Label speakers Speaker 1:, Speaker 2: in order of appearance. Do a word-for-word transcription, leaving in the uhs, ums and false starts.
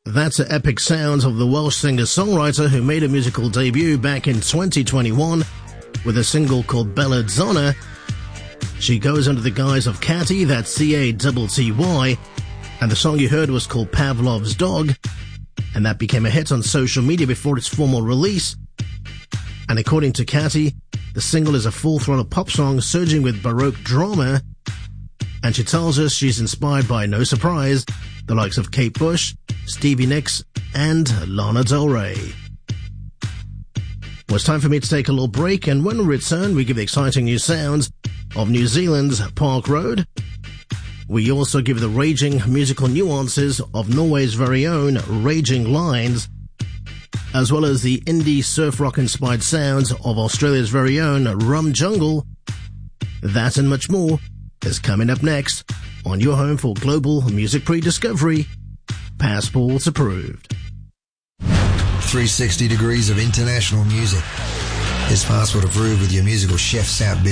Speaker 1: That's the epic sounds of the Welsh singer-songwriter who made a musical debut back in twenty twenty-one with a single called Belladonna. She goes under the guise of Catty, that's C A T T Y, and the song you heard was called Pavlov's Dog, and that became a hit on social media before its formal release. And according to Catty, the single is a full-throttle pop song surging with Baroque drama, and she tells us she's inspired by, no surprise, the likes of Kate Bush, Stevie Nicks, and Lana Del Rey. Well, it's time for me to take a little break, and when we return, we give the exciting new sounds of New Zealand's Park Road. We also give the raging musical nuances of Norway's very own Raging Lines, as well as the indie surf rock inspired sounds of Australia's very own Rum Jungle. That and much more is coming up next on your home for global music pre-discovery. Passports approved.
Speaker 2: three sixty degrees of international music is Passport approved with your musical chefs out.